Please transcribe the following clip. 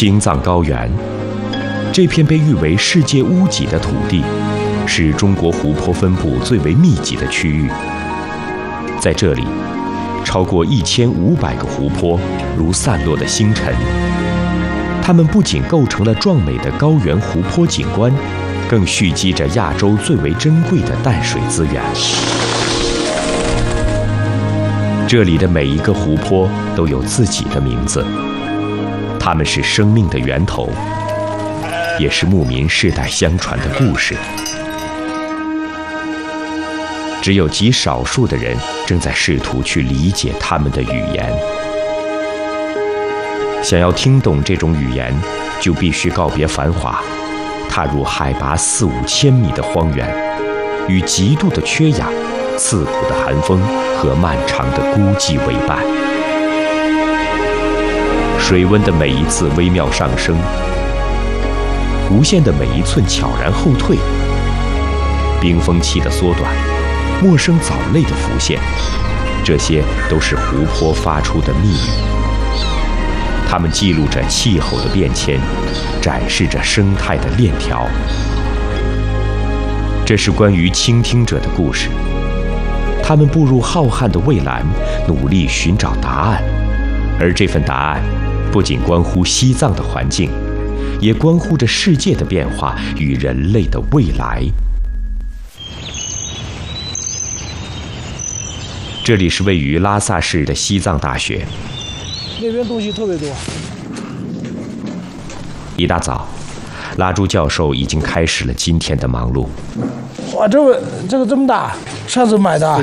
青藏高原，这片被誉为世界屋脊的土地，是中国湖泊分布最为密集的区域。在这里，超过1500个湖泊如散落的星辰，它们不仅构成了壮美的高原湖泊景观，更蓄积着亚洲最为珍贵的淡水资源。这里的每一个湖泊都有自己的名字，它们是生命的源头，也是牧民世代相传的故事。只有极少数的人正在试图去理解他们的语言。想要听懂这种语言，就必须告别繁华，踏入海拔4、5千米的荒原，与极度的缺氧、刺骨的寒风和漫长的孤寂为伴。水温的每一次微妙上升，弧线的每一寸悄然后退，冰封期的缩短，陌生藻类的浮现，这些都是湖泊发出的密语。它们记录着气候的变迁，展示着生态的链条。这是关于倾听者的故事。他们步入浩瀚的蔚蓝，努力寻找答案，而这份答案不仅关乎西藏的环境，也关乎着世界的变化与人类的未来。这里是位于拉萨市的西藏大学。 那边东西特别多。 一大早，拉朱教授已经开始了今天的忙碌。 哇，这个这么大，上次买的。